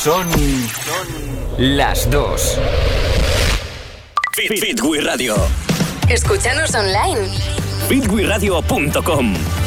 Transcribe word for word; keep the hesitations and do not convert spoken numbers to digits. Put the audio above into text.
Son las dos. Fit, Fit, Fit, Radio. Escúchanos online. fit wi radio punto com.